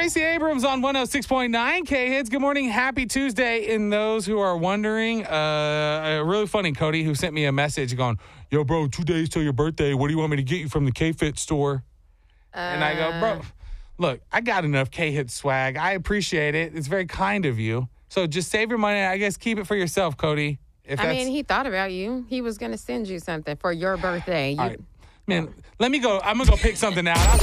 Stacey Abrams on 106.9 K-Hits. Good morning. Happy Tuesday. And those who are wondering, really funny, Cody, who sent me a message going, yo, bro, 2 days till your birthday. What do you want me to get you from the K-Fit store? And I go, bro, look, I got enough K-Hit swag. I appreciate it. It's very kind of you. So just save your money. I guess keep it for yourself, Cody. He thought about you. He was going to send you something for your birthday. All right. Man, let me go. I'm going to go pick something out.